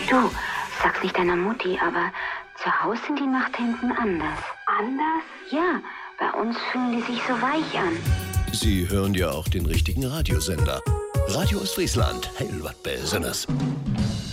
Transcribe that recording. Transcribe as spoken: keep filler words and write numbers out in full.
Du, sag's nicht deiner Mutti, aber zu Hause sind die Nachthemden anders. Anders? Ja, bei uns fühlen die sich so weich an. Sie hören ja auch den richtigen Radiosender. Radio Ostfriesland, Heil wat Besonderes.